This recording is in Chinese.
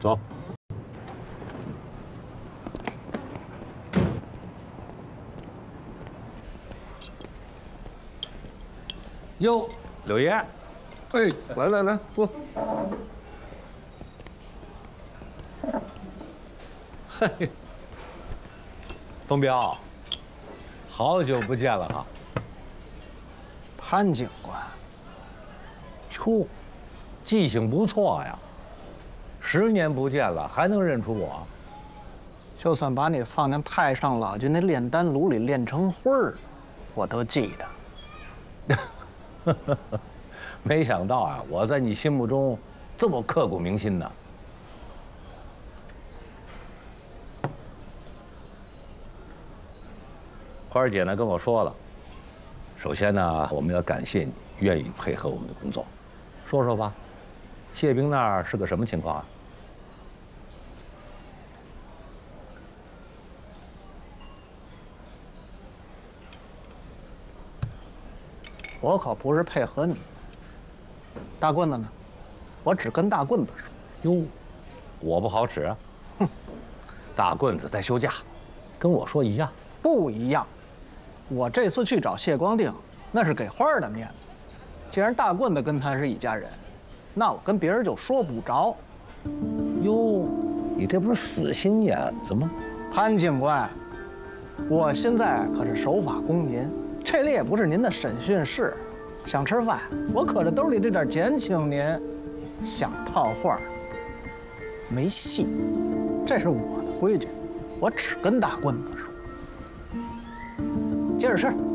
走。哟，柳爷， 哎，来，坐。 嘿，东彪，好久不见了哈。 潘警官， 哟，记性不错呀，10年不见了，还能认出我？ 就算把你放进太上老君那炼丹炉里炼成灰儿，我都记得。 没想到啊，我在你心目中这么刻骨铭心呢。花儿姐呢跟我说了，首先呢，我们要感谢你愿意配合我们的工作。说说吧，谢兵那儿是个什么情况啊？ 我可不是配合你。大棍子呢？我只跟大棍子说。 哟，我不好使啊。哼，大棍子在休假，跟我说一样。 不一样。我这次去找谢光定，那是给花儿的面子。既然大棍子跟他是一家人，那我跟别人就说不着。 哟，你这不是死心眼子吗？ 潘警官，我现在可是守法公民，这里也不是您的审讯室。想吃饭，我可着兜里这点钱请您；想套话，没戏。这是我的规矩，我只跟大棍子说。接着吃。